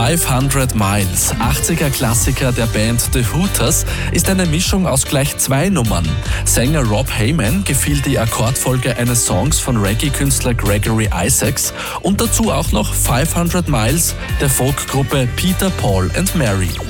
500 Miles, 80er-Klassiker der Band The Hooters, ist eine Mischung aus gleich zwei Nummern. Sänger Rob Hayman gefiel die Akkordfolge eines Songs von Reggae-Künstler Gregory Isaacs und dazu auch noch 500 Miles der Folkgruppe Peter, Paul and Mary.